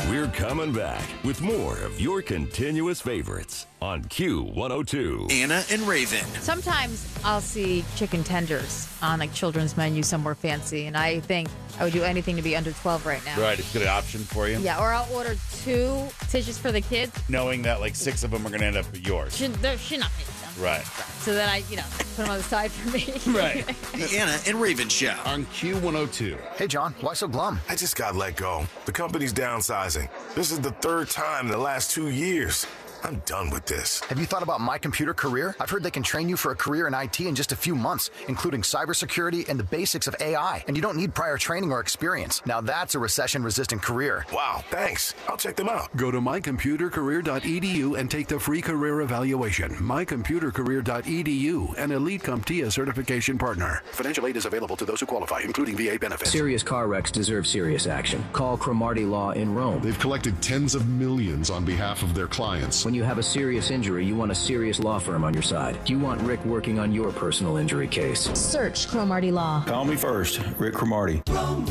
We're coming back with more of your continuous favorites on Q102. Anna and Raven. Sometimes I'll see chicken tenders on like children's menu somewhere fancy, and I think I would do anything to be under 12 right now. Right, it's a good option for you. Yeah, or I'll order 2 dishes for the kids. Knowing that like 6 of them are going to end up at yours. Should not pay them. Right. So then I, put them on the side for me. Right. The Anna and Raven Show. On Q102. Hey, John, why so glum? I just got let go. The company's downsizing. This is the 3rd time in the last 2 years. I'm done with this. Have you thought about My Computer Career? I've heard they can train you for a career in IT in just a few months, including cybersecurity and the basics of AI. And you don't need prior training or experience. Now that's a recession-resistant career. Wow, thanks. I'll check them out. Go to mycomputercareer.edu and take the free career evaluation. mycomputercareer.edu, an Elite CompTIA certification partner. Financial aid is available to those who qualify, including VA benefits. Serious car wrecks deserve serious action. Call Cromartie Law in Rome. They've collected tens of millions on behalf of their clients. When you have a serious injury, you want a serious law firm on your side. You want Rick working on your personal injury case. Search Cromartie Law. Call me first, Rick Cromartie.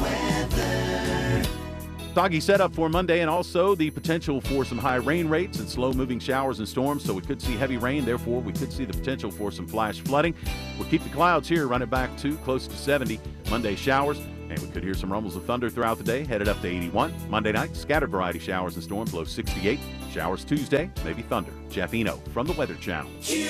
Soggy setup for Monday, and also the potential for some high rain rates and slow-moving showers and storms, so we could see heavy rain. Therefore, we could see the potential for some flash flooding. We'll keep the clouds here, run it back to close to 70. Monday showers, and we could hear some rumbles of thunder throughout the day, headed up to 81. Monday night, scattered variety showers and storms, low 68. Showers Tuesday, maybe thunder. Jeff Eno from the Weather Channel.